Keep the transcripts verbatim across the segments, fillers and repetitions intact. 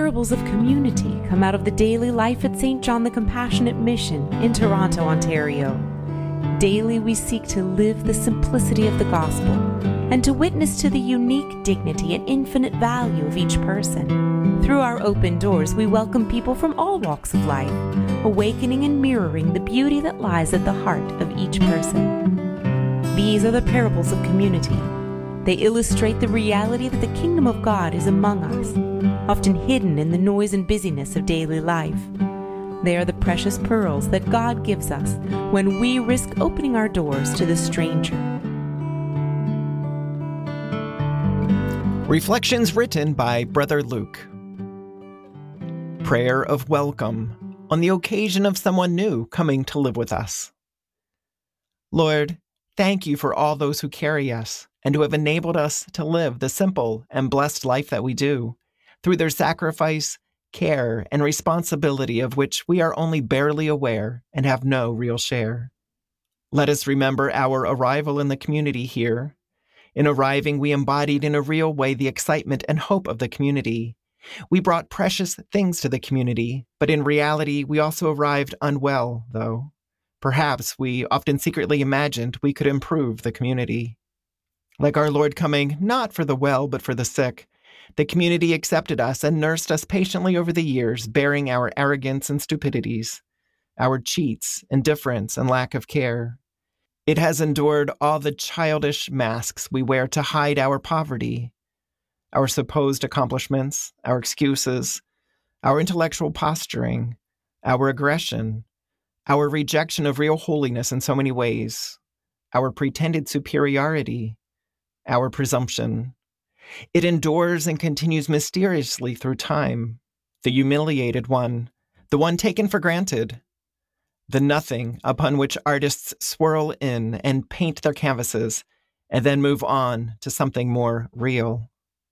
parables of community come out of the daily life at Saint John the Compassionate Mission in Toronto, Ontario. Daily we seek to live the simplicity of the gospel and to witness to the unique dignity and infinite value of each person. Through our open doors, we welcome people from all walks of life, awakening and mirroring the beauty that lies at the heart of each person. These are the parables of community. They illustrate the reality that the kingdom of God is among us, often hidden in the noise and busyness of daily life. They are the precious pearls that God gives us when we risk opening our doors to the stranger. Reflections written by Brother Luke. Prayer of welcome on the occasion of someone new coming to live with us. Lord, thank you for all those who carry us and who have enabled us to live the simple and blessed life that we do, through their sacrifice, care, and responsibility of which we are only barely aware and have no real share. Let us remember our arrival in the community here. In arriving, we embodied in a real way the excitement and hope of the community. We brought precious things to the community, but in reality, we also arrived unwell, though. Perhaps we often secretly imagined we could improve the community. Like our Lord coming not for the well, but for the sick, the community accepted us and nursed us patiently over the years, bearing our arrogance and stupidities, our cheats, indifference, and lack of care. It has endured all the childish masks we wear to hide our poverty, our supposed accomplishments, our excuses, our intellectual posturing, our aggression, our rejection of real holiness in so many ways, our pretended superiority, our presumption. It endures and continues mysteriously through time, the humiliated one, the one taken for granted, the nothing upon which artists swirl in and paint their canvases and then move on to something more real.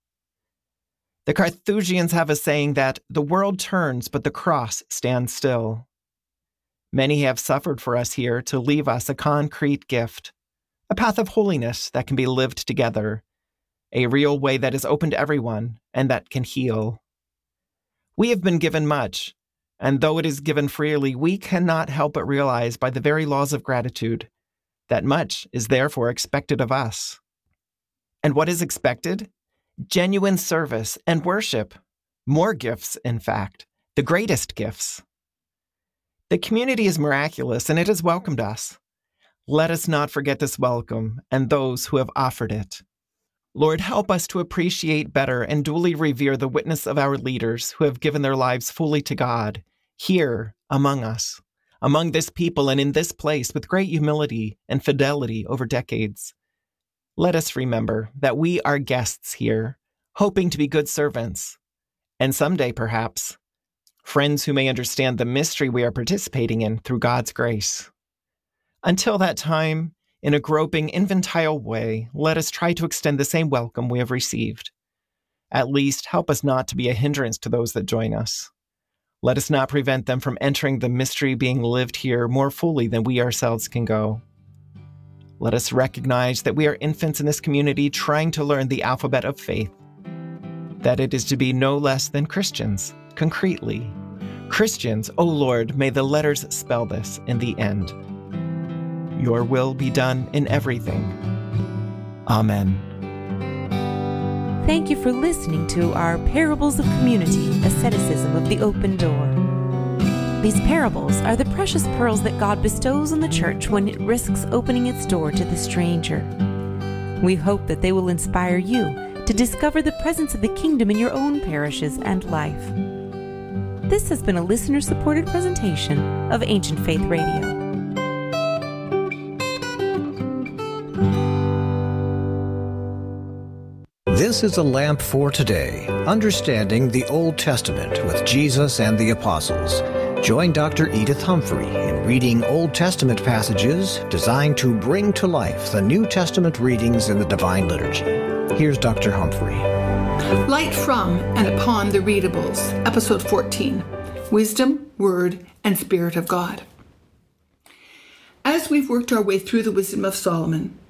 The Carthusians have a saying that the world turns, but the cross stands still. Many have suffered for us here to leave us a concrete gift, a path of holiness that can be lived together, a real way that is open to everyone and that can heal. We have been given much, and though it is given freely, we cannot help but realize by the very laws of gratitude that much is therefore expected of us. And what is expected? Genuine service and worship. More gifts, in fact, the greatest gifts. The community is miraculous and it has welcomed us. Let us not forget this welcome and those who have offered it. Lord, help us to appreciate better and duly revere the witness of our leaders who have given their lives fully to God, here among us, among this people and in this place with great humility and fidelity over decades. Let us remember that we are guests here, hoping to be good servants, and someday, perhaps, friends who may understand the mystery we are participating in through God's grace. Until that time, in a groping, infantile way, let us try to extend the same welcome we have received. At least, help us not to be a hindrance to those that join us. Let us not prevent them from entering the mystery being lived here more fully than we ourselves can go. Let us recognize that we are infants in this community trying to learn the alphabet of faith, that it is to be no less than Christians, concretely. Christians, O Lord, may the letters spell this in the end. Your will be done in everything. Amen. Thank you for listening to our Parables of Community, Asceticism of the Open Door. These parables are the precious pearls that God bestows on the church when it risks opening its door to the stranger. We hope that they will inspire you to discover the presence of the kingdom in your own parishes and life. This has been a listener-supported presentation of Ancient Faith Radio. This is a lamp for today, understanding the Old Testament with Jesus and the Apostles. Join Doctor Edith Humphrey in reading Old Testament passages designed to bring to life the New Testament readings in the Divine Liturgy. Here's Doctor Humphrey. Light from and upon the Readables, Episode fourteen, Wisdom, Word, and Spirit of God. As we've worked our way through the Wisdom of Solomon,